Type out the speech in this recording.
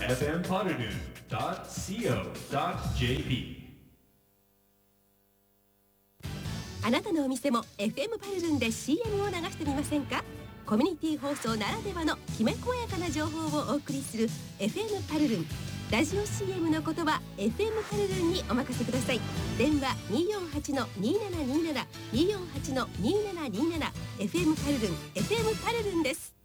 fmpotterdon.co.jp。 あなたのお店も FM パルルンで CM を流してみませんか？コミュニティ放送ならではのきめ細やかな情報をお送りする FM パルルン。ラジオ CM のことは FM パルルンにお任せください。電話 248-2727 248-2727 FM パルルン FM パルルンです。